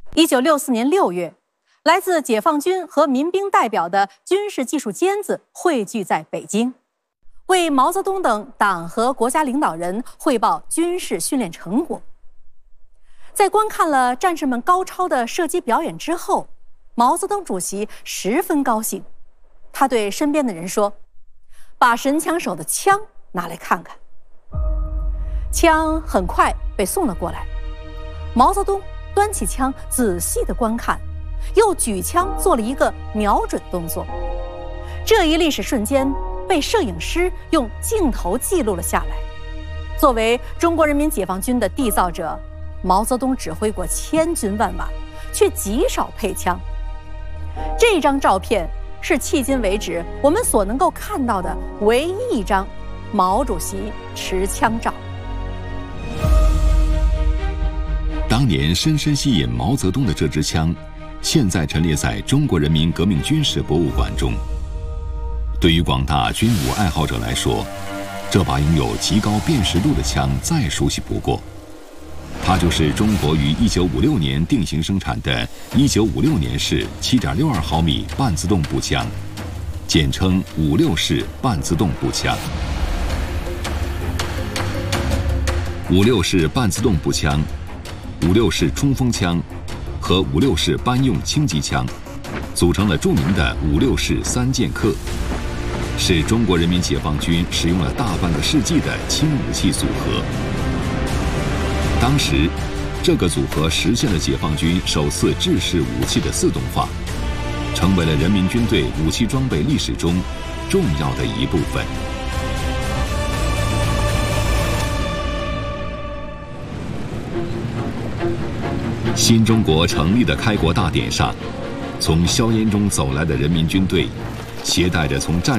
1964年6月，来自解放军和民兵代表的军事技术尖子汇聚在北京，为毛泽东等党和国家领导人汇报军事训练成果。在观看了战士们高超的射击表演之后，毛泽东主席十分高兴，他对身边的人说：“把神枪手的枪拿来看看。”枪很快被送了过来，毛泽东端起枪仔细地观看，又举枪做了一个瞄准动作。这一历史瞬间被摄影师用镜头记录了下来。作为中国人民解放军的缔造者，毛泽东指挥过千军万马，却极少配枪。这张照片是迄今为止我们所能够看到的唯一一张毛主席持枪照。 当年深深吸引毛泽东的这支枪，现在陈列在中国人民革命军事博物馆中。对于广大军武爱好者来说，这把拥有极高辨识度的枪再熟悉不过。它就是中国于1956年定型生产的1956年式7.62毫米半自动步枪，简称56式半自动步枪。56式半自动步枪、56式冲锋枪和56式班用轻机枪，组成了著名的56式三剑客，是中国人民解放军使用了大半个世纪的轻武器组合。当时，这个组合实现了解放军首次制式武器的自动化，成为了人民军队武器装备历史中重要的一部分。新中国成立的开国大典上，从硝烟中走来的人民军队，携带着从战